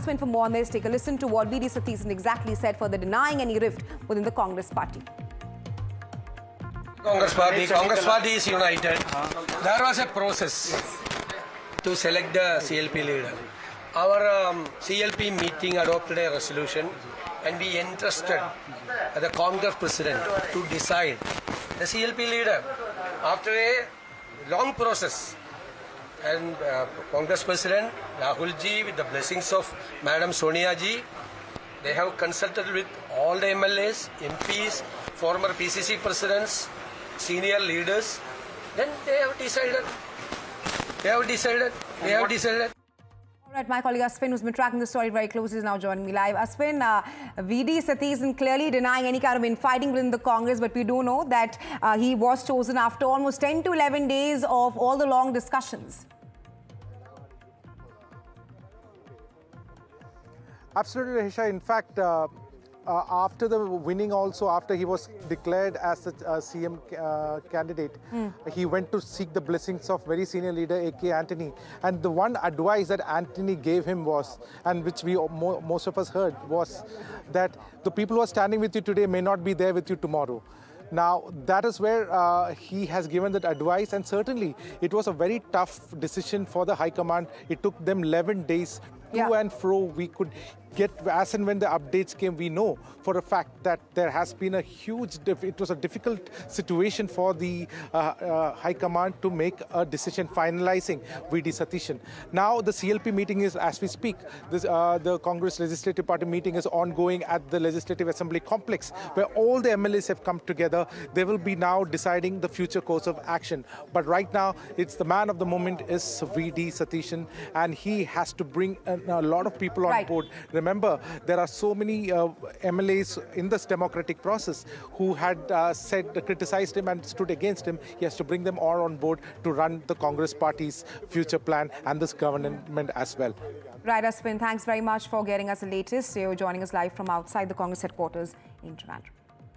Aswin, for more on this. Take a listen to what V.D. Satheesan exactly said, further denying any rift within the Congress party. Congress party is united. There was a process to select the CLP leader. Our CLP meeting adopted a resolution and we entrusted the Congress president to decide the CLP leader after a long process. And Congress President Rahul ji, with the blessings of Madam Sonia ji, they have consulted with all the MLAs, MPs, former PCC presidents, senior leaders. Then they have decided. All right, my colleague Aswin, who's been tracking the story very closely, is now joining me live. Aswin, V.D. Satheesan clearly denying any kind of infighting within the Congress, but we do know that he was chosen after almost 10 to 11 days of all the long discussions. Absolutely, Rahisha. In fact, after the winning also, after he was declared as a CM candidate, he went to seek the blessings of very senior leader A.K. Antony. And the one advice that Antony gave him was, and which we most of us heard, was that the people who are standing with you today may not be there with you tomorrow. Now, that is where he has given that advice, and certainly it was a very tough decision for the High Command. It took them 11 days to and fro. We could get, as and when the updates came, we know for a fact that there has been a huge, it was a difficult situation for the High Command to make a decision finalizing V.D. Satheesan. Now the CLP meeting is, as we speak, the Congress Legislative Party meeting is ongoing at the Legislative Assembly complex, where all the MLAs have come together. They will be now deciding the future course of action. But right now, it's the man of the moment is V.D. Satheesan, and he has to bring a lot of people on board. Remember, there are so many MLAs in this democratic process who had criticized him and stood against him. He has to bring them all on board to run the Congress party's future plan and this government as well. Right, Aswin, thanks very much for getting us the latest. You're joining us live from outside the Congress headquarters in Trivandrum.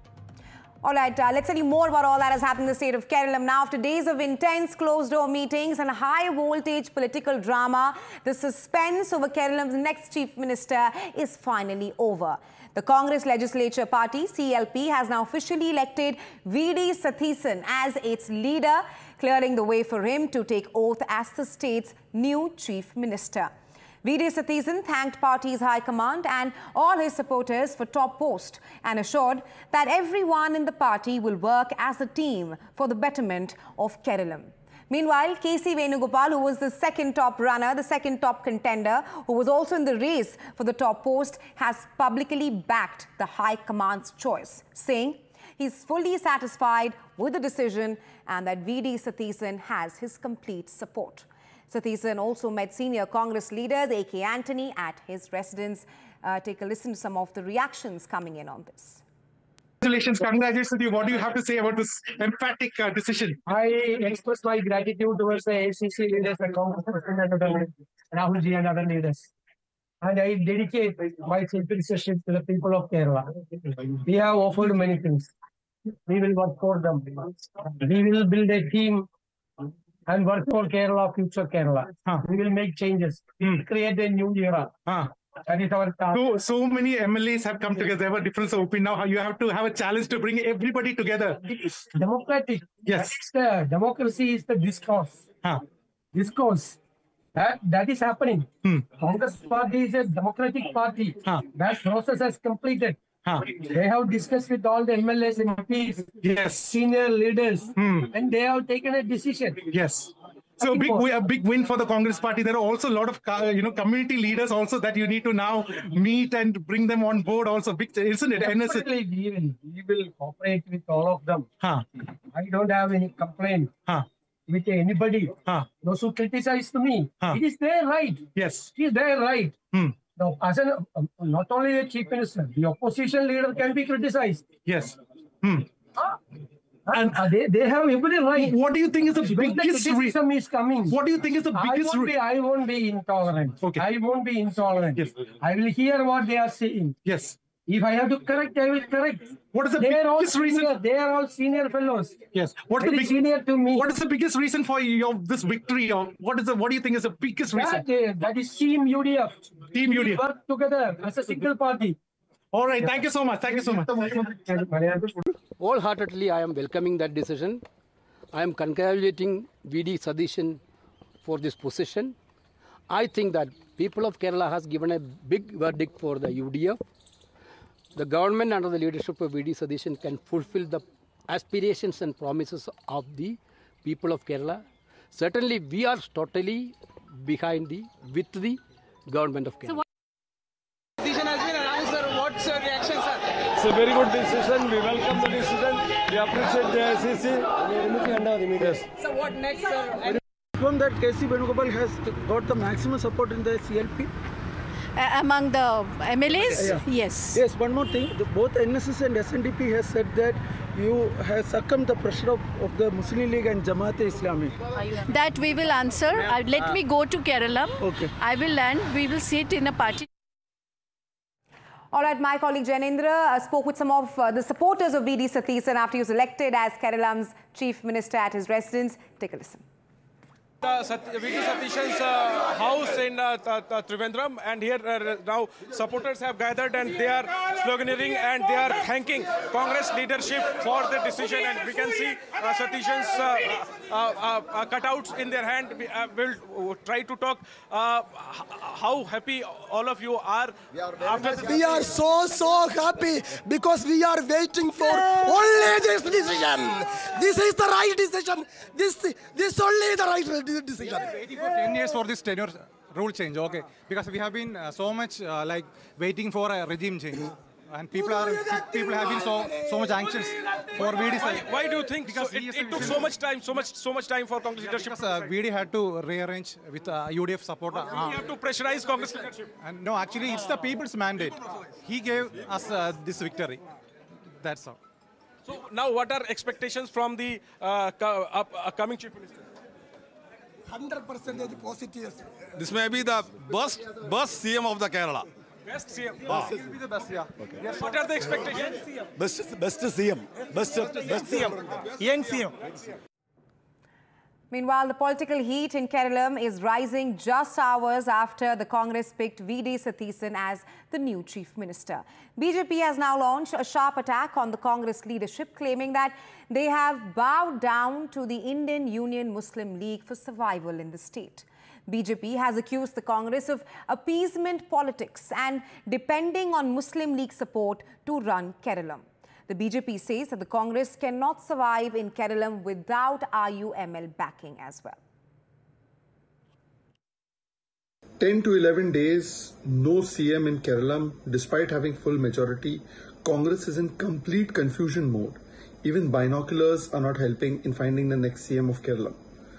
All right, let's tell you more about all that has happened in the state of Kerala. Now, after days of intense closed-door meetings and high-voltage political drama, the suspense over Kerala's next chief minister is finally over. The Congress Legislature Party, CLP, has now officially elected V.D. Satheesan as its leader, clearing the way for him to take oath as the state's new chief minister. V.D. Satheesan thanked party's high command and all his supporters for top post and assured that everyone in the party will work as a team for the betterment of Kerala. Meanwhile, K.C. Venugopal, who was the second top runner, the second top contender, who was also in the race for the top post, has publicly backed the high command's choice, saying he's fully satisfied with the decision and that V.D. Satheesan has his complete support. Satheesan also met senior Congress leaders A.K. Antony at his residence. Take a listen to some of the reactions coming in on this. Congratulations to you. What do you have to say about this emphatic decision? I express my gratitude towards the ACC leaders, the Congress President Rahul ji and other leaders. And I dedicate my citizenship to the people of Kerala. We have offered many things. We will work for them. We will build a team and work for Kerala, future Kerala. We will make changes. We will create a new era. That is our task. So many MLAs have come together. There were difference of opinion. Now you have to have a challenge to bring everybody together. It is democratic. Yes. Democracy is the discourse. Discourse. That is happening. Congress party is a democratic party. That process has completed. They have discussed with all the MLAs and MPs, senior leaders, and they have taken a decision. Yes. So a big win for the Congress party. There are also a lot of community leaders also that you need to now meet and bring them on board. Also, big, isn't it? Definitely, we will cooperate with all of them. I don't have any complaint with anybody. Those who criticize to me, it is their right. Yes, it is their right. Now, as not only the chief minister, the opposition leader can be criticized. Yes. And they have every right. What do you think is the biggest reason is coming? What do you think is the biggest reason? I won't be intolerant. Okay. I won't be intolerant. Yes. I will hear what they are saying. Yes. If I have to correct, I will correct. What is the They are all biggest reason? senior. They are all senior fellows. Yes. What's Very the big, senior to me. What is the biggest reason for this victory? Or what do you think is the biggest reason? That is Team UDF. Team We UDF. work together as a single party. All right. Thank you so much. Thank you so much. Wholeheartedly, I am welcoming that decision. I am congratulating VD Satheesan for this position. I think that people of Kerala has given a big verdict for the UDF. The government under the leadership of VD Satheesan can fulfill the aspirations and promises of the people of Kerala. Certainly, we are totally with the government of Kerala. Decision has been announced, sir. What's your reaction, sir? It's a very good decision. We welcome the decision. We appreciate the ICC. Yes. So what next, sir? From that, KC Venugopal has got the maximum support in the CLP. Among the MLAs, yes. Yes, one more thing. Both NSS and SNDP has said that you have succumbed the pressure of the Muslim League and Jamaat-e-Islami. That we will answer. Let me go to Kerala. Okay. I will land. We will sit in a party. All right, my colleague Janendra spoke with some of the supporters of VD Satheesan after he was elected as Keralam's chief minister at his residence. Take a listen. VD Satheesan's house in Trivandrum, and here now supporters have gathered and they are sloganeering and they are thanking Congress leadership for the decision, and we can see Satheesan's cutouts in their hand. We'll try to talk how happy all of you are after this. We are so happy because we are waiting for only this decision. This is the right decision. This only the right decision. Waiting for 10 years for this tenure rule change, okay? Because we have been so much like waiting for a regime change, and people have been so much anxious for VD. Why do you think it took so much time for Congress leadership? Because VD had to rearrange with UDF support. We have to pressurize Congress leadership. And no, actually, it's the people's mandate. He gave us this victory. That's all. So now, what are expectations from the upcoming chief minister? 100% positive. This may be the best CM of the Kerala. Best CM. He will be the best, yeah. Okay. What are the expectations? Best CM. Best CM. Young CM. Meanwhile, the political heat in Kerala is rising just hours after the Congress picked VD Satheesan as the new chief minister. BJP has now launched a sharp attack on the Congress leadership, claiming that they have bowed down to the Indian Union Muslim League for survival in the state. BJP has accused the Congress of appeasement politics and depending on Muslim League support to run Kerala. The BJP says that the Congress cannot survive in Kerala without RUML backing as well. 10 to 11 days, no CM in Kerala, despite having full majority. Congress is in complete confusion mode. Even binoculars are not helping in finding the next CM of Kerala.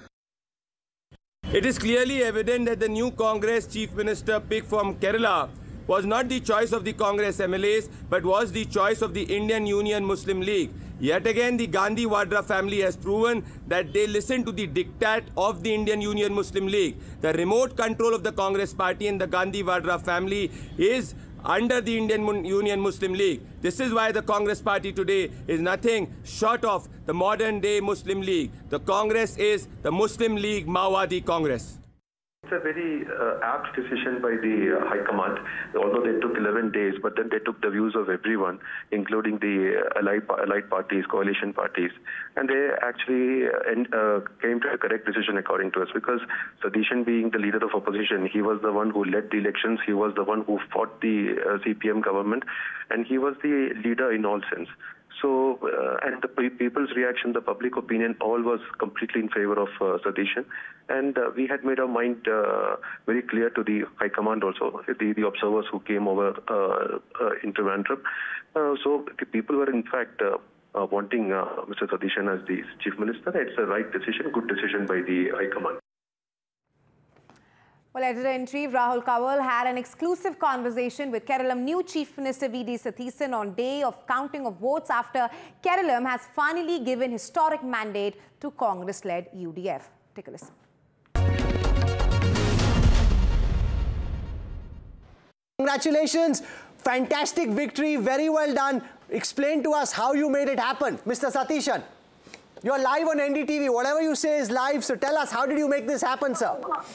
It is clearly evident that the new Congress chief minister picked from Kerala was not the choice of the Congress MLAs, but was the choice of the Indian Union Muslim League. Yet again, the Gandhi Vadra family has proven that they listen to the diktat of the Indian Union Muslim League. The remote control of the Congress party and the Gandhi Vadra family is under the Indian Union Muslim League. This is why the Congress party today is nothing short of the modern day Muslim League. The Congress is the Muslim League Maowadi Congress. It's a very apt decision by the High Command, although they took 11 days, but then they took the views of everyone, including the allied parties, coalition parties, and they actually came to a correct decision according to us, because Satheesan, being the leader of opposition, he was the one who led the elections, he was the one who fought the CPM government, and he was the leader in all sense. So, and the people's reaction, the public opinion, all was completely in favor of Satheesan. And we had made our mind very clear to the High Command also, the observers who came over into Trivandrum. So the people were in fact wanting Mr. Satheesan as the chief minister. It's a right decision, good decision by the High Command. Well, Editor-in-Chief Rahul Kanwal had an exclusive conversation with Keralam new Chief Minister VD Satheesan on day of counting of votes after Keralam has finally given historic mandate to Congress-led UDF. Take a listen. Congratulations. Fantastic victory, very well done. Explain to us how you made it happen, Mr. Satishan. You're live on NDTV. Whatever you say is live, so tell us, how did you make this happen, sir?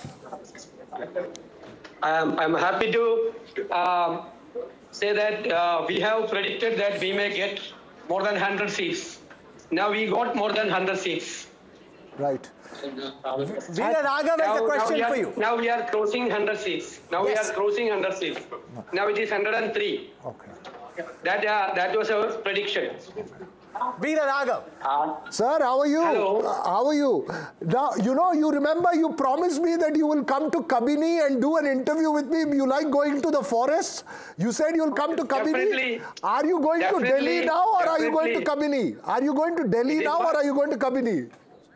I'm happy to say that we have predicted that we may get more than 100 seats. Now we got more than 100 seats. Right. Veera Raghav has a question for you. Now we are crossing 100 seats. Now Yes. we are crossing 100 seats. Now it is 103. Okay. That was our prediction. Veera Raghav. Sir, how are you? Hello. How are you? Now, you remember you promised me that you will come to Kabini and do an interview with me. You like going to the forest? You said you'll come to Kabini. Definitely. Are you going to Delhi now or are you going to Definitely. Kabini? Are you going to Delhi now or are you going to Kabini?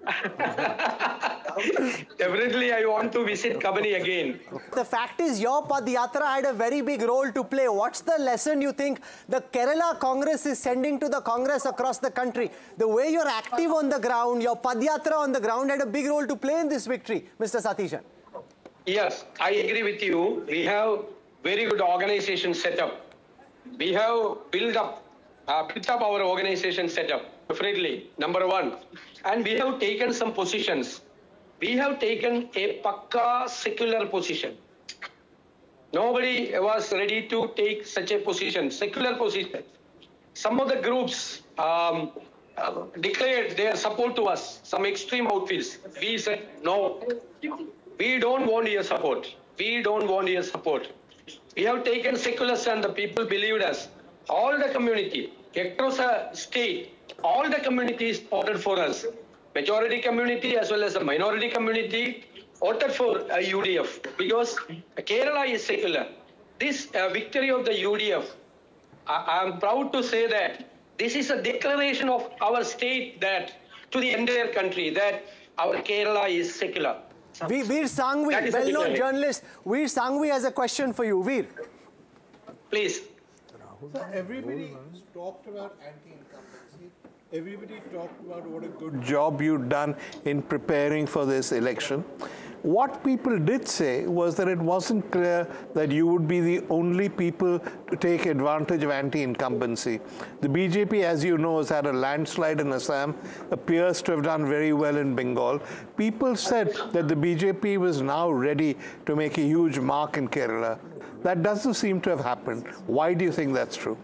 Definitely, I want to visit Kabini again. The fact is, your Padyatra had a very big role to play. What's the lesson you think the Kerala Congress is sending to the Congress across the country? The way you're active on the ground, your Padyatra on the ground had a big role to play in this victory, Mr. Satishan. Yes, I agree with you. We have very good organization setup. We have built up our organization setup. Definitely, number one. And we have taken some positions. We have taken a pakka secular position. Nobody was ready to take such a position, secular position. Some of the groups declared their support to us, some extreme outfits. We said, no, we don't want your support. We don't want your support. We have taken secular stand, the people believed us. All the community, across the state, all the communities voted for us. Majority community as well as the minority community voted for UDF because Kerala is secular. This victory of the UDF, I am proud to say that this is a declaration of our state that to the entire country that our Kerala is secular. Veer Sanghvi, well-known journalist, Veer Sanghvi has a question for you. Veer. Please. So everybody talked about anti-incumbency. Everybody talked about what a good job you'd done in preparing for this election. What people did say was that it wasn't clear that you would be the only people to take advantage of anti-incumbency. The BJP, as you know, has had a landslide in Assam, appears to have done very well in Bengal. People said that the BJP was now ready to make a huge mark in Kerala. That doesn't seem to have happened. Why do you think that's true?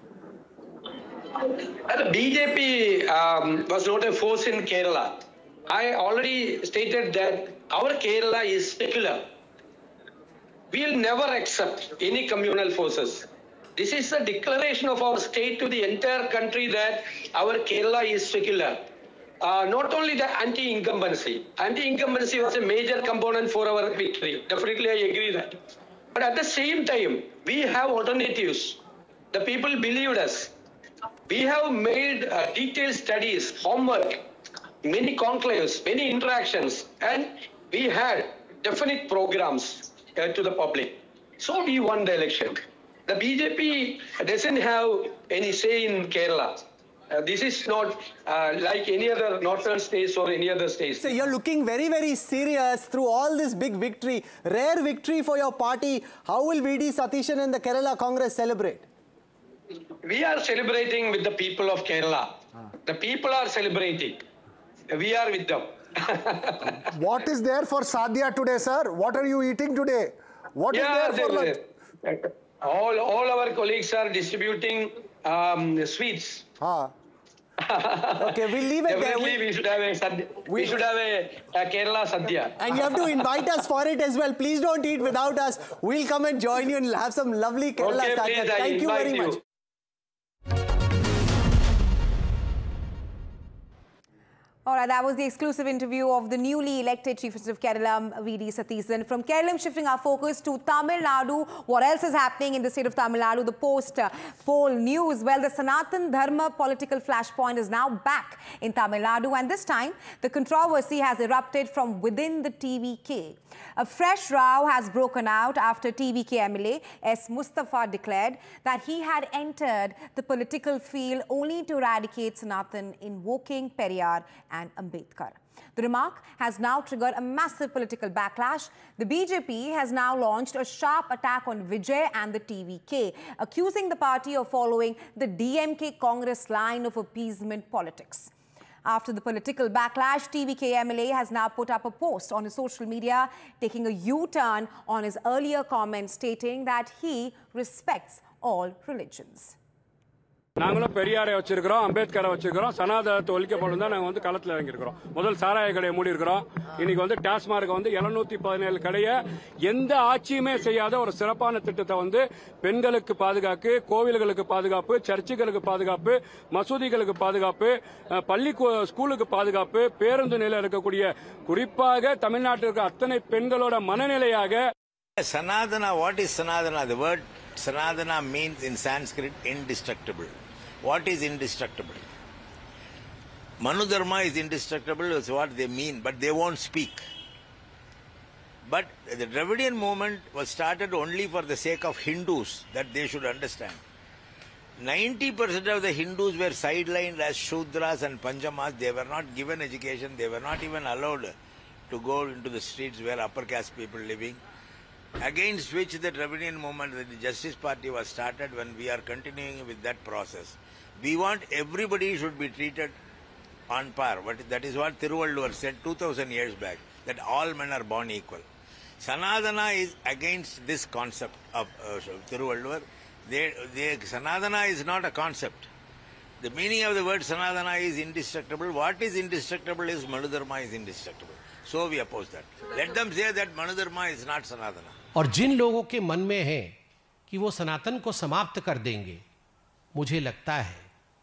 The BJP was not a force in Kerala. I already stated that our Kerala is secular. We will never accept any communal forces. This is a declaration of our state to the entire country that our Kerala is secular. Not only the anti-incumbency. Anti-incumbency was a major component for our victory. Definitely, I agree that. But at the same time, we have alternatives. The people believed us. We have made detailed studies, homework, many conclaves, many interactions, and we had definite programs to the public. So we won the election. The BJP doesn't have any say in Kerala. This is not like any other northern states or any other states. So you're looking very, very serious through all this big victory, rare victory for your party. How will VD Satishan and the Kerala Congress celebrate? We are celebrating with the people of Kerala. The people are celebrating. We are with them. What is there for Sadhya today, sir? What are you eating today? What is there for lunch? All our colleagues are distributing sweets. Okay, we'll leave it there. We should have a Kerala Sadhya. And you have to invite us for it as well. Please don't eat without us. We'll come and join you and have some lovely Kerala Sadhya. Thank you very much. All right, that was the exclusive interview of the newly elected Chief Minister of Kerala, VD Satishan. From Kerala, shifting our focus to Tamil Nadu. What else is happening in the state of Tamil Nadu? The post-poll news. Well, the Sanatan Dharma political flashpoint is now back in Tamil Nadu. And this time, the controversy has erupted from within the TVK. A fresh row has broken out after TVK MLA S. Mustafa declared that he had entered the political field only to eradicate Sanatan, invoking Periyar and Ambedkar. The remark has now triggered a massive political backlash. The BJP has now launched a sharp attack on Vijay and the TVK, accusing the party of following the DMK Congress line of appeasement politics. After the political backlash, TVK MLA has now put up a post on his social media, taking a U-turn on his earlier comments, stating that he respects all religions. நாங்களும் பெரியாரை வச்சிருக்கிறோம், அம்பேத்கரை வச்சிருக்கிறோம், சனாதனத்தை ஒழிக்கப்படும் தான் நாங்கள் களத்தில் இறங்கியிருக்கிறோம். முதல் சாராய கடையை மூடி இருக்கிறோம். இன்னைக்கு டாஸ்மார்க் 717 கடையை எந்த ஆட்சியுமே செய்யாத ஒரு சிறப்பான திட்டத்தை பெண்களுக்கு பாதுகாப்பு, கோவில்களுக்கு பாதுகாப்பு, சர்ச்சுகளுக்கு பாதுகாப்பு, மசூதிகளுக்கு பாதுகாப்பு, பள்ளி ஸ்கூலுக்கு பாதுகாப்பு, பேருந்து நிலையம் இருக்கக்கூடிய குறிப்பாக தமிழ்நாட்டில் இருக்க அத்தனை பெண்களோட மனநிலையாக. Sanadana, what is Sanadana? The word Sanadana means in Sanskrit indestructible. What is indestructible? Manu Dharma is indestructible, is what they mean, but they won't speak. But the Dravidian movement was started only for the sake of Hindus, that they should understand. 90% of the Hindus were sidelined as Shudras and Panchamas. They were not given education. They were not even allowed to go into the streets where upper caste people living. Against which the Dravidian movement, the Justice Party was started, when we are continuing with that process. We want everybody should be treated on par. That is what Thiruvalluvar said 2000 years back, that all men are born equal. Sanadana is against this concept of Thiruvalluvar. Sanadana is not a concept. The meaning of the word Sanadana is indestructible. What is indestructible is Manu Dharma is indestructible. So we oppose that. Let them say that Manu Dharma is not Sanadana. और जिन लोगों के मन में है कि वो सनातन को समाप्त कर देंगे, मुझे लगता है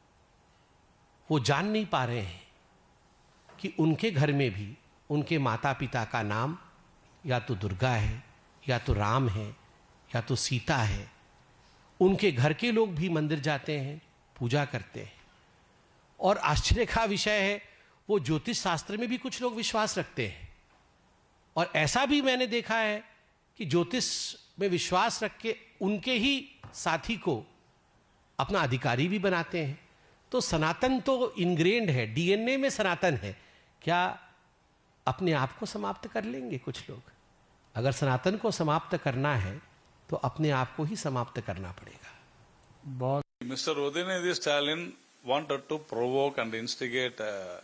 वो जान नहीं पा रहे हैं कि उनके घर में भी उनके माता पिता का नाम या तो दुर्गा है, या तो राम है, या तो सीता है. उनके घर के लोग भी मंदिर जाते हैं, पूजा करते हैं. और आश्चर्य का विषय है, वो ज्योतिष शास्त्र में भी कुछ लोग विश्वास रखते हैं. और ऐसा भी मैंने देखा है कि ज्योतिष में विश्वास रख के उनके ही साथी को अपना अधिकारी भी बनाते हैं. तो सनातन तो इनग्रेन्ड है, डीएनए में सनातन है. क्या अपने आप को समाप्त कर लेंगे कुछ लोग? अगर सनातन को समाप्त करना है तो अपने आप को ही समाप्त करना पड़ेगा. Mr. Udinidhi Stalin wanted to provoke and instigate,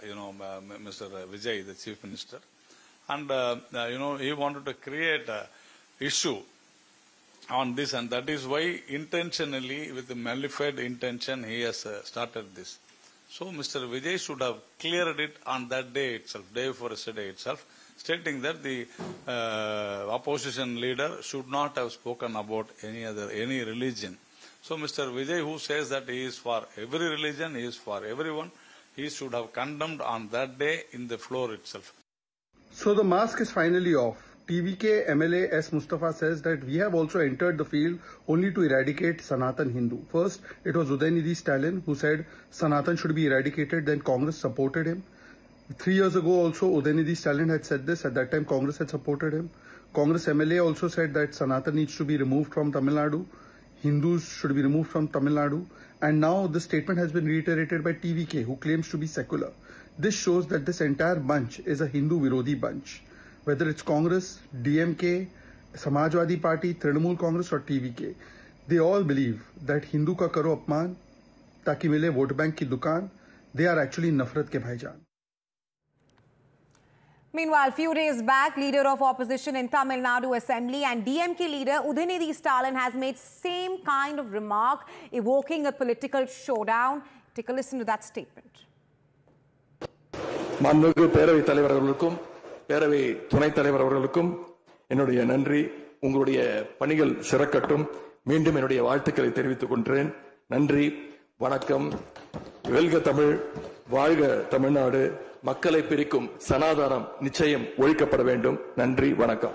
Mr. Vijay, the Chief Minister, and he wanted to create an issue on this, and that is why intentionally, with the malified intention, he has started this. So Mr. Vijay should have cleared it on that day itself, day before yesterday itself, stating that the opposition leader should not have spoken about any religion. So Mr. Vijay, who says that he is for every religion, he is for everyone, he should have condemned on that day in the floor itself. So the mask is finally off. TVK MLA S. Mustafa says that we have also entered the field only to eradicate Sanatan Hindu. First, it was Udinidhi Stalin who said Sanatan should be eradicated, then Congress supported him. 3 years ago also, Udinidhi Stalin had said this. At that time, Congress had supported him. Congress MLA also said that Sanatan needs to be removed from Tamil Nadu. Hindus should be removed from Tamil Nadu. And now this statement has been reiterated by TVK, who claims to be secular. This shows that this entire bunch is a Hindu Virodhi bunch. Whether it's Congress, DMK, Samajwadi Party, Trinamool Congress or TVK, they all believe that Hindu ka karo apman, taki mile vote bank ki dukaan, they are actually nafrat ke bhaijaan. Meanwhile, few days back, leader of opposition in Tamil Nadu Assembly and DMK leader Udinidhi Stalin has made same kind of remark, evoking a political showdown. Take a listen to that statement. மாண்புமிகு பேரவைத் தலைவர் அவர்களுக்கும் பேரவை துணைத் தலைவர் அவர்களுக்கும் என்னுடைய நன்றி. உங்களுடைய பணிகள் சிறக்கட்டும். மீண்டும் என்னுடைய வாழ்த்துக்களை தெரிவித்துக் கொள்கிறேன். நன்றி, வணக்கம். வெல்க தமிழ், வாழ்க தமிழ்நாடு. மக்களை பிரிக்கும் சனாதனம் நிச்சயம் ஒழிக்கப்பட வேண்டும். நன்றி, வணக்கம்.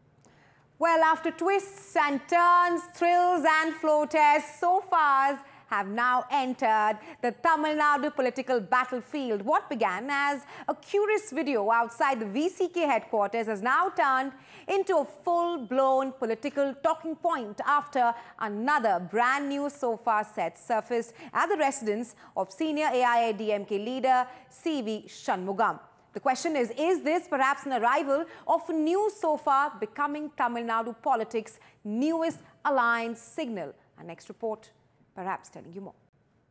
Well, after twists and turns, thrills and flow tests, so far have now entered the Tamil Nadu political battlefield. What began as a curious video outside the VCK headquarters has now turned into a full-blown political talking point after another brand new sofa set surfaced at the residence of senior AIADMK leader C.V. Shanmugam. The question is this perhaps an arrival of a new sofa becoming Tamil Nadu politics' newest alliance signal? Our next report perhaps telling you more.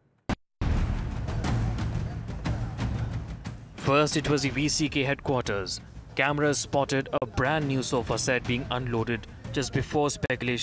First, it was the VCK headquarters. Cameras spotted a brand new sofa set being unloaded just before speculation